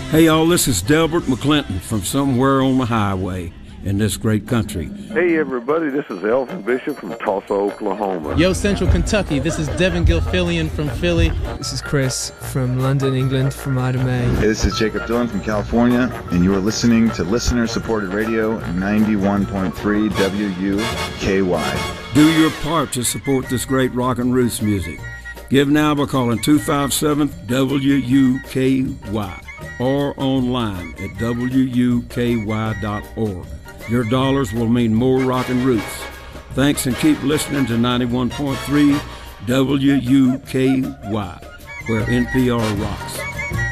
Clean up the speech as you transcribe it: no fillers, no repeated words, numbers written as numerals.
Hey y'all, this is Delbert McClinton from somewhere on the highway in this great country. Hey everybody, this is Elvin Bishop from Tulsa, Oklahoma. Yo, Central Kentucky, this is Devin Gilfillian from Philly. This is Chris from London, England, from Ida May. Hey, this is Jacob Dylan from California, and you are listening to listener-supported radio 91.3 WUKY. Do your part to support this great rock and roots music. Give now by calling 257-WUKY or online at WUKY.org. Your dollars will mean more rock and roots. Thanks, and keep listening to 91.3 WUKY, where NPR rocks.